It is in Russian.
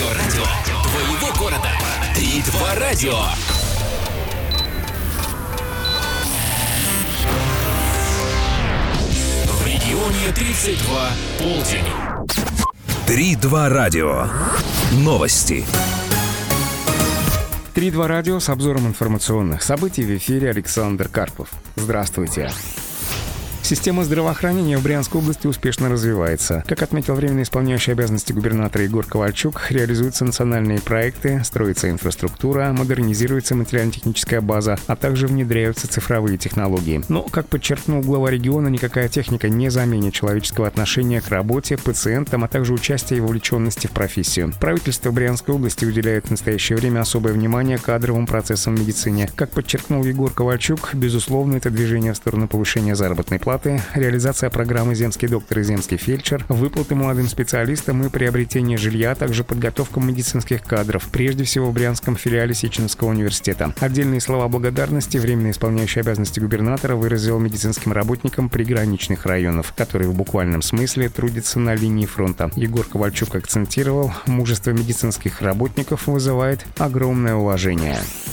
радио твоего города. 3-2 радио. В регионе 32 полдень. 3-2 радио. Новости. 3-2 радио с обзором информационных событий в эфире Александр Карпов. Здравствуйте. Система здравоохранения в Брянской области успешно развивается. Как отметил временно исполняющий обязанности губернатора Егор Ковальчук, реализуются национальные проекты, строится инфраструктура, модернизируется материально-техническая база, а также внедряются цифровые технологии. Но, как подчеркнул глава региона, никакая техника не заменит человеческого отношения к работе, пациентам, а также участия и вовлеченности в профессию. Правительство Брянской области уделяет в настоящее время особое внимание кадровым процессам в медицине. Как подчеркнул Егор Ковальчук, безусловно, это движение в сторону повышения заработной платы, реализация программы «Земский доктор» и «Земский фельдшер», выплаты молодым специалистам и приобретение жилья, а также подготовка медицинских кадров, прежде всего в Брянском филиале Сеченовского университета. Отдельные слова благодарности временно исполняющий обязанности губернатора выразил медицинским работникам приграничных районов, которые в буквальном смысле трудятся на линии фронта. Егор Ковальчук акцентировал, мужество медицинских работников вызывает огромное уважение.